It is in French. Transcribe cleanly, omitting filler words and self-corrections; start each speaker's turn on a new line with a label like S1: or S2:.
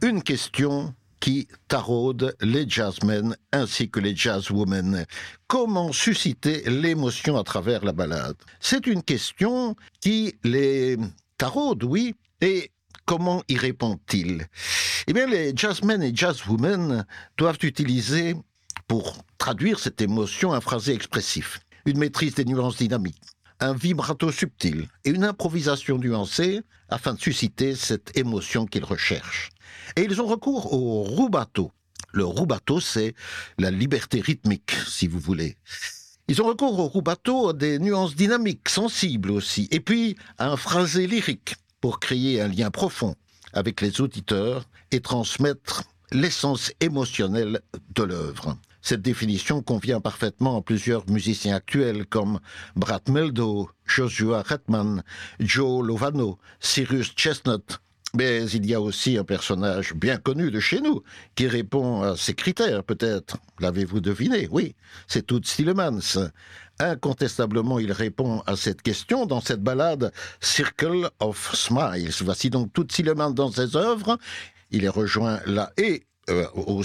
S1: une question qui taraude les jazzmen ainsi que les jazzwomen. Comment susciter l'émotion à travers la ballade? C'est une question qui les taraude, oui, et comment y répondent-ils? Eh bien, les jazzmen et jazzwomen doivent utiliser, pour traduire cette émotion, un phrasé expressif, une maîtrise des nuances dynamiques, un vibrato subtil et une improvisation nuancée afin de susciter cette émotion qu'ils recherchent. Et ils ont recours au rubato. Le rubato, c'est la liberté rythmique, si vous voulez. Ils ont recours au rubato à des nuances dynamiques, sensibles aussi, et puis à un phrasé lyrique pour créer un lien profond avec les auditeurs et transmettre l'essence émotionnelle de l'œuvre. Cette définition convient parfaitement à plusieurs musiciens actuels comme Brad Mehldau, Joshua Redman, Joe Lovano, Cyrus Chestnut. Mais il y a aussi un personnage bien connu de chez nous qui répond à ces critères, peut-être. L'avez-vous deviné? Oui, c'est Toots Thielemans. Incontestablement, il répond à cette question dans cette ballade Circle of Smiles. Voici donc Toots Thielemans dans ses œuvres. Il est rejoint là et au